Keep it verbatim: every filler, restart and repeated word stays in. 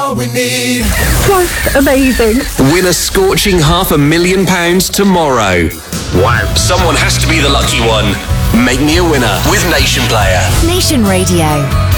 all we need. That's amazing. Win a scorching half a million pounds tomorrow. Wow. Someone has to be the lucky one. Make me a winner with Nation Player. Nation Radio.